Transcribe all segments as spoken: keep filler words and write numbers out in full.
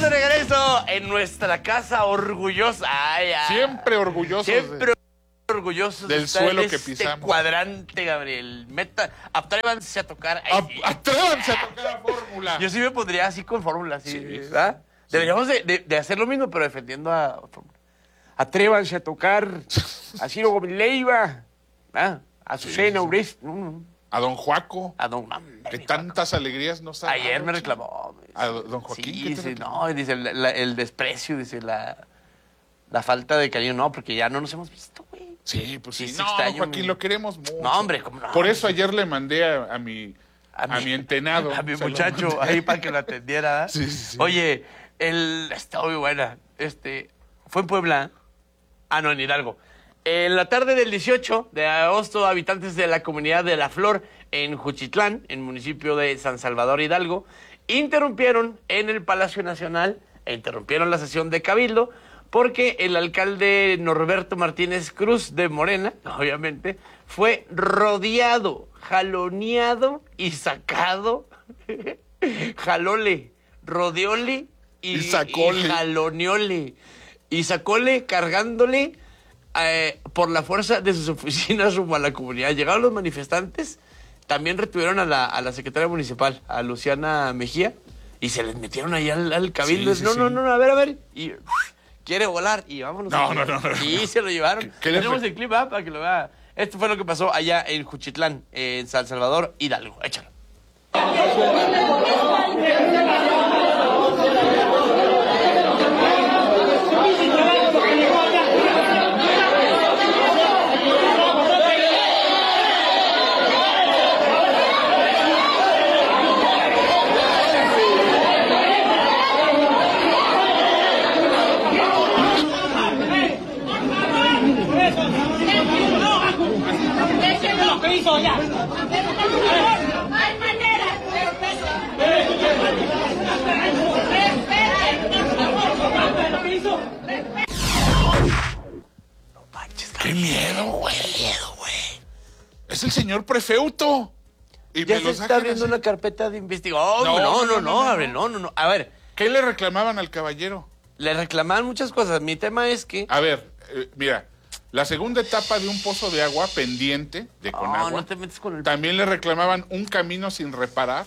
de regreso en nuestra casa orgullosa. Ay, ay. Siempre orgullosos. Siempre de... orgullosos del de estar suelo en que este pisamos. cuadrante, Gabriel. Meta, atrévanse a tocar. Ay, sí. Atrévanse a tocar la fórmula. Yo sí me pondría así con fórmula, así, Sí, ¿verdad? sí. Deberíamos de, de, de hacer lo mismo, pero defendiendo a fórmula. Atrévanse a tocar a Ciro Gómez Leiva, ¿ah? A Azucena sí. Uresti, no, no, A don Juaco. a don... Que tantas alegrías nos ha Ayer dado, me chico. reclamó. A don Joaquín, Sí, ¿qué te dice, reclamó? no, dice, la- la- el desprecio, dice, la, la falta de cariño. No, porque ya no nos hemos visto, güey. Sí, pues sí. Sí, se No, extraña, Joaquín, mi- lo queremos mucho. No, hombre, ¿cómo no? Por eso ayer le mandé a, a mi A a, mi- mi entenado. A mi se lo muchacho, mandé. ahí para que lo atendiera. ¿eh? Sí, sí, sí. Oye, el, está muy buena. Este, fue en Puebla. Ah, no, en Hidalgo. En la tarde del dieciocho de agosto, habitantes de la comunidad de La Flor, en Juchitlán, en el municipio de San Salvador, Hidalgo, interrumpieron en el Palacio Nacional, e interrumpieron la sesión de Cabildo, porque el alcalde Norberto Martínez Cruz de Morena, obviamente, fue rodeado, jaloneado y sacado. Jalole, rodeole y, Y sacóle. y jaloneole. Y sacóle cargándole eh, por la fuerza de sus oficinas rumbo a la comunidad. Llegaron los manifestantes, también retuvieron a la, a la secretaria municipal, a Luciana Mejía, y se les metieron ahí al, al cabildo. Sí, sí, no, sí. no, no, no, a ver, a ver. Y uf, quiere volar y vámonos. No, no, no, no, Y no. se lo llevaron. ¿Qué- qué le Tenemos fue? el clip ¿ah? Para que lo vea. Esto fue lo que pasó allá en Juchitlán, en San Salvador, Hidalgo. Échalo. Lo que hizo ya. ¡Qué miedo, güey! Miedo, güey. Es el señor prefeuto. Y Ya me se lo está sacan abriendo así. una carpeta de investigación. No, No, no, no, no, no, no, no, Gabriel, no, no, no. A ver, ¿Qué le reclamaban al caballero? le reclamaban muchas cosas. Mi tema es que... A ver, eh, mira, la segunda etapa de un pozo de agua pendiente de No, Conagua. no te metes con el... También le reclamaban un camino sin reparar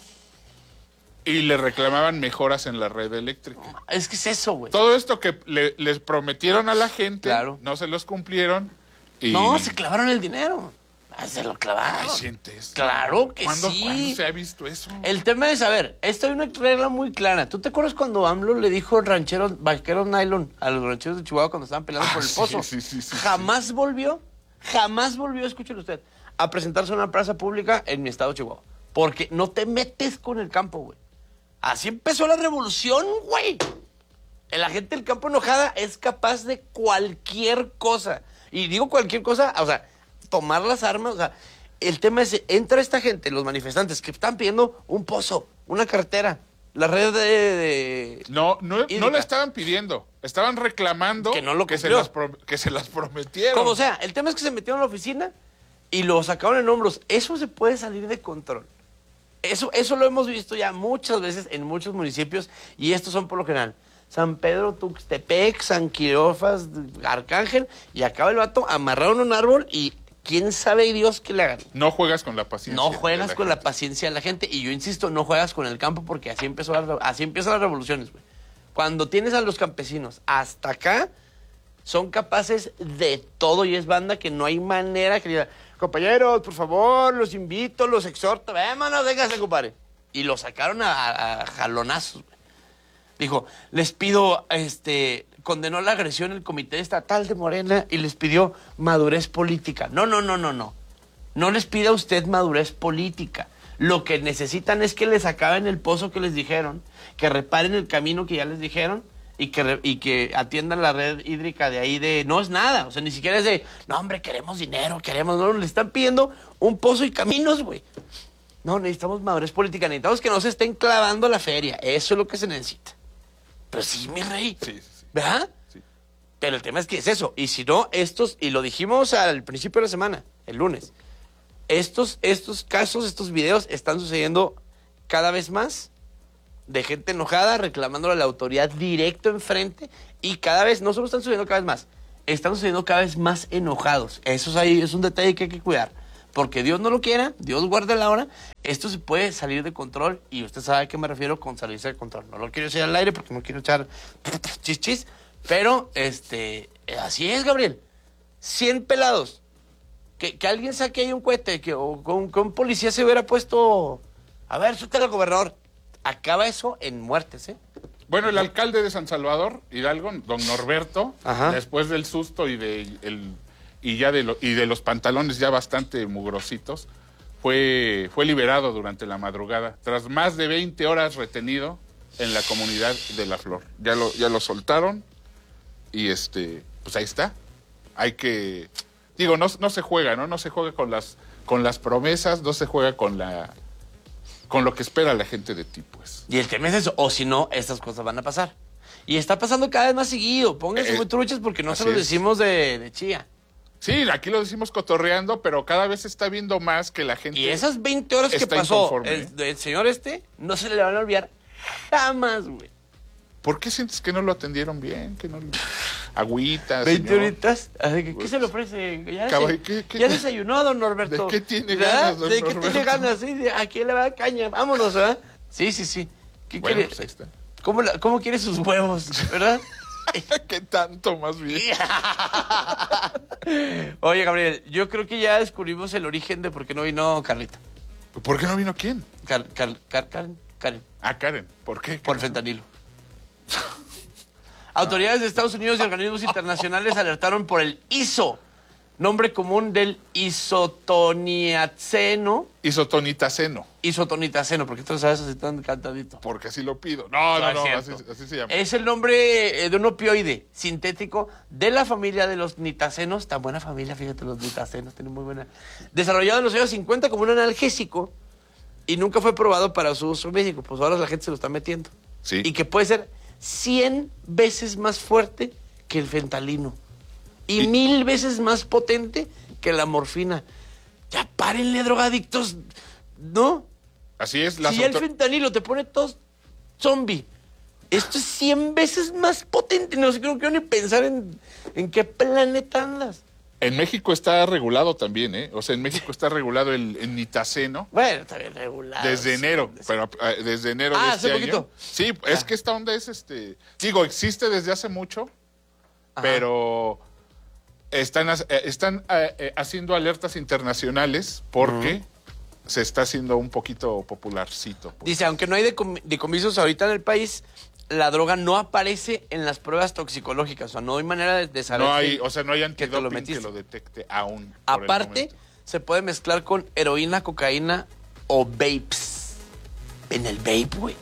y le reclamaban mejoras en la red eléctrica. Es que es eso, güey. Todo esto que le- les prometieron a la gente, Claro. no se los cumplieron. Y... No, se clavaron el dinero. Ah, Se lo clavaron. Ay, sientes. Claro que ¿Cuándo, sí. ¿Cuándo se ha visto eso? El tema es, a ver, esto hay una regla muy clara. ¿Tú te acuerdas cuando AMLO le dijo rancheros, vaqueros nylon a los rancheros de Chihuahua cuando estaban peleando Ah, por el sí, pozo? sí, sí, sí, jamás volvió, jamás volvió, escúchelo usted, a presentarse en una plaza pública en mi estado de Chihuahua. Porque no te metes con el campo, güey. Así empezó la revolución, güey. La gente del campo enojada es capaz de cualquier cosa. Y digo cualquier cosa, o sea, tomar las armas, o sea, el tema es, entra esta gente, los manifestantes, que están pidiendo un pozo, una carretera, la red de... de- No, no, no Hídrica. le estaban pidiendo, estaban reclamando Que no lo que, se cumplió. las pro- que se las prometieron. Como sea, el tema es que se metieron a la oficina y lo sacaron en hombros. Eso se puede salir de control. Eso, eso lo hemos visto ya muchas veces en muchos municipios y estos son por lo general San Pedro, Tuxtepec, San Quirofas, Arcángel, y acaba el vato amarrado en un árbol y quién sabe Dios qué le hagan. No juegas con la paciencia. No de juegas la con la gente. paciencia de la gente y yo insisto, no juegas con el campo porque así empezó la, así empiezan las revoluciones, güey. Cuando tienes a los campesinos hasta acá, son capaces de todo y es banda que no hay manera que diga, compañeros, por favor, los invito, los exhorto, vámonos, véngase, compadre. Y lo sacaron a, a- a jalonazos, güey. Dijo, les pido, este, condenó la agresión el Comité Estatal de Morena y les pidió madurez política. No, no, no, no, no. No les pida usted madurez política. Lo que necesitan es que les acaben el pozo que les dijeron, que reparen el camino que ya les dijeron y que, re- y que atiendan la red hídrica de ahí de... No es nada, o sea, ni siquiera es de, no, hombre, queremos dinero, queremos... No, le están pidiendo un pozo y caminos, güey. No, necesitamos madurez política, necesitamos que no se estén clavando la feria. Eso es lo que se necesita. Pero sí, mi rey. Sí, sí, sí. ¿Verdad? Sí. Pero el tema es que es eso. Y si no, estos, y lo dijimos al principio de la semana, el lunes, estos, estos casos, estos videos están sucediendo cada vez más de gente enojada reclamándole a la autoridad directo enfrente y cada vez, no solo están sucediendo cada vez más, están sucediendo cada vez más enojados. Eso es, ahí, es un detalle que hay que cuidar. Porque Dios no lo quiera, Dios guarde la hora, esto se puede salir de control y usted sabe a qué me refiero con salirse de control. No lo quiero decir al aire porque no quiero echar chis chis, pero este, así es, Gabriel. cien pelados. Que, que alguien saque ahí un cohete, que, o con, con un policía se hubiera puesto, a ver, suéltale al gobernador. Acaba eso en muertes, ¿eh? Bueno, el alcalde de San Salvador, Hidalgo, don Norberto, Ajá. después del susto y de el y ya de lo, y de los pantalones ya bastante mugrositos, fue fue liberado durante la madrugada tras más de veinte horas retenido en la comunidad de La Flor. Ya lo ya lo soltaron y este, pues ahí está. Hay que digo, no no se juega, ¿no? No se juega con las con las promesas, no se juega con la con lo que espera la gente de ti, pues. Y el tema es eso, o si no, estas cosas van a pasar. Y está pasando cada vez más seguido. Pónganse Eh, muy truchas porque no se así los es. decimos de, de chía. Sí, aquí lo decimos cotorreando, pero cada vez se está viendo más que la gente... Y esas veinte horas que está pasó inconforme, el, ¿eh? el señor este, no se le van a olvidar jamás, güey. ¿Por qué sientes que no lo atendieron bien? Que no le- Agüita, veinte señor. horitas. Así que, ¿qué se le ofrece? Ya, Caball- dese- ¿qué- qué- ya desayunó, don Norberto. ¿De qué tiene ¿Verdad? ganas, don ¿De qué Norberto? tiene ganas? Sí, de- ¿a quién le va a caña? Vámonos, ¿verdad? Sí, sí, sí. ¿Qué Bueno, quiere? pues ahí está. ¿Cómo, la- ¿Cómo quiere sus huevos? ¿Verdad? ¿Qué tanto más bien? Oye, Gabriel, yo creo que ya descubrimos el origen de por qué no vino Carlita. ¿Por qué no vino quién? Car, Car- Car- Karen, Karen, Ah, Karen. ¿Por qué? por fentanilo. Autoridades de Estados Unidos y organismos internacionales alertaron por el I S O, nombre común del isotoniaceno. Isotonitaceno, Isotonitaceno, ¿por qué tú lo sabes así tan cantadito? porque así lo pido. No, no, No, no, es así, cierto. así se llama. Es el nombre eh, de un opioide sintético de la familia de los nitacenos. Tan buena familia, fíjate, los nitacenos, tienen muy buena. Desarrollado en los años cincuenta como un analgésico y nunca fue probado para su uso médico. Pues ahora la gente se lo está metiendo. Sí. Y que puede ser cien veces más fuerte que el fentanilo. Y, Y- mil veces más potente que la morfina. Ya párenle, drogadictos. ¿No? Así es. Las Si ya el autor- fentanilo te pone todo zombie, esto es cien veces más potente. No sé, no quiero ni pensar en, en qué planeta andas. En México está regulado también, ¿eh? O sea, en México está regulado el, el nitaceno. Bueno, está bien regulado. Desde sí, enero, sí. pero eh, desde enero Ah, de este hace poquito. año. Sí, es que esta onda es este, digo, existe desde hace mucho, Ajá. pero están ha- eh, están eh, eh, haciendo alertas internacionales porque se está haciendo un poquito popularcito. pues. Dice, aunque no hay decom- decomisos ahorita en el país, la droga no aparece en las pruebas toxicológicas. O sea, no hay manera de, de saber No hay, si- o sea, no hay te lo antidoping que metiste. lo detecte aún. por el Aparte, momento. se puede mezclar con heroína, cocaína o vapes. En el vape, güey.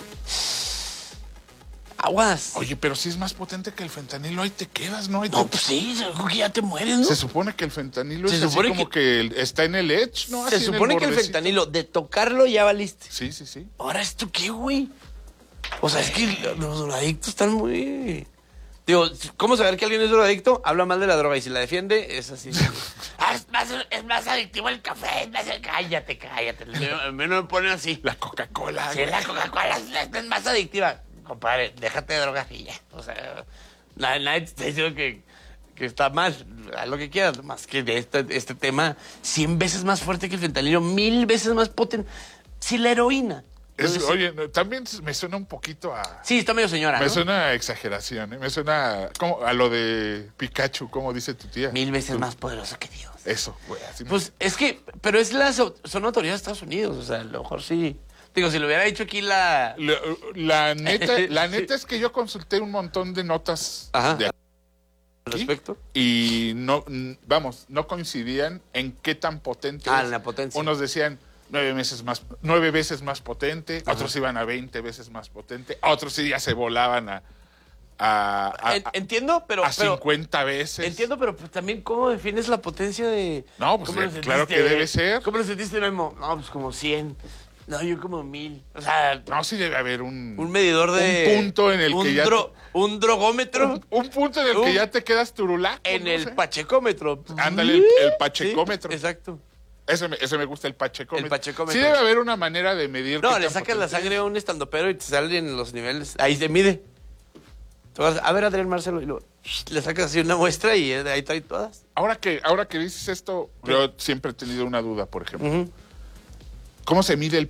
Aguas. Oye, pero si es más potente que el fentanilo, ahí te quedas, ¿no? Ahí No, te- pues sí, yo creo que ya te mueres, ¿no? Se supone que el fentanilo Se es así supone como que, el- está en el edge, ¿no? Se Así en supone que el bordecito. fentanilo, de tocarlo ya valiste. Sí, sí, sí. Ahora, ¿esto qué, güey? O sea, es que los drogadictos están muy... Digo, ¿cómo saber que alguien es drogadicto? Habla mal de la droga y si la defiende, es así. Ah, es, más, es más adictivo el café. Es más... Cállate, cállate. A mí no me ponen así. La Coca-Cola. Si la Coca-Cola es, es más adictiva. Compadre, déjate de drogas y ya. O sea, nadie, nadie te está diciendo que, que está mal. Haz lo que quieras. Más que de este, este tema, cien veces más fuerte que el fentanilo, mil veces más potente. Si la heroína. Es- Entonces, oye, no, también me suena un poquito a... sí, está medio señora, Me ¿no? suena a exageración, ¿eh? Me suena como a lo de Pikachu, como dice tu tía. Mil veces Tú- más poderoso que Dios. Eso, güey. así me- Pues es que, pero es las, au- son autoridades de Estados Unidos, o sea, a lo mejor sí. Digo, si lo hubiera dicho aquí la... La, la neta, la Sí. neta es que yo consulté un montón de notas Ajá. de al aquí respecto. y no, mm, vamos, no coincidían en qué tan potente Ah, es. en la potencia. Unos decían nueve veces más, nueve veces más potente, otros iban a veinte veces más potente, otros sí ya se volaban a, a, a- En- entiendo, pero... a pero cincuenta veces. entiendo, pero pues, también cómo defines la potencia de... No, pues, ¿cómo lo eh, claro sentiste? que debe ser. ¿Cómo lo sentiste, Memo? No, pues como cien. No, yo como mil. O sea, No, sí debe haber un, un medidor de... un punto en el un que ya dro- Un drogómetro un, un punto en el Un- que ya te quedas turulaco. en no el sé. pachecómetro. Ándale, el, el Sí, pachecómetro. exacto. Ese me, ese me gusta, el pachecómetro. El pachecómetro. Sí debe haber una manera de medir. No, qué le tan sacas la potente sangre a un estandopero y te salen los niveles. Ahí se mide. Tú vas, a ver, Adrián Marcelo, y luego le sacas así una muestra y ahí trae todas. Ahora que, ahora que dices esto, yo siempre he tenido una duda, por ejemplo. Ujú. ¿Cómo se mide el